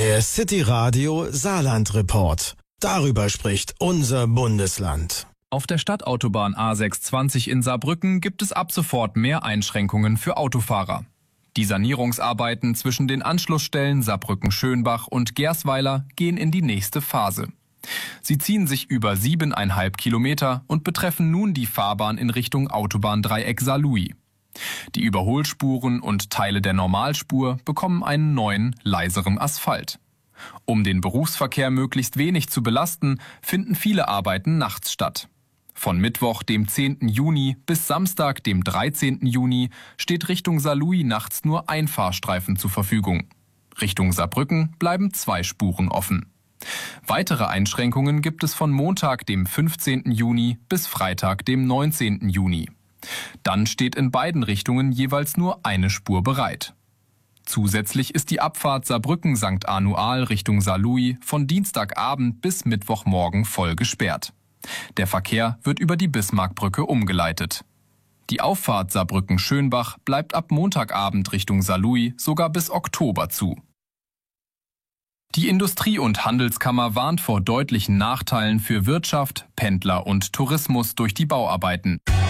Der City Radio Saarland Report. Darüber spricht unser Bundesland. Auf der Stadtautobahn A620 in Saarbrücken gibt es ab sofort mehr Einschränkungen für Autofahrer. Die Sanierungsarbeiten zwischen den Anschlussstellen Saarbrücken-Schönbach und Gersweiler gehen in die nächste Phase. Sie ziehen sich über 7,5 Kilometer und betreffen nun die Fahrbahn in Richtung Autobahndreieck Saarlouis. Die Überholspuren und Teile der Normalspur bekommen einen neuen, leiseren Asphalt. Um den Berufsverkehr möglichst wenig zu belasten, finden viele Arbeiten nachts statt. Von Mittwoch, dem 10. Juni bis Samstag, dem 13. Juni, steht Richtung Saarlouis nachts nur ein Fahrstreifen zur Verfügung. Richtung Saarbrücken bleiben 2 Spuren offen. Weitere Einschränkungen gibt es von Montag, dem 15. Juni bis Freitag, dem 19. Juni. Dann steht in beiden Richtungen jeweils nur eine Spur bereit. Zusätzlich ist die Abfahrt Saarbrücken-St. Anual Richtung Saarlouis von Dienstagabend bis Mittwochmorgen voll gesperrt. Der Verkehr wird über die Bismarckbrücke umgeleitet. Die Auffahrt Saarbrücken-Schönbach bleibt ab Montagabend Richtung Saarlouis sogar bis Oktober zu. Die Industrie- und Handelskammer warnt vor deutlichen Nachteilen für Wirtschaft, Pendler und Tourismus durch die Bauarbeiten.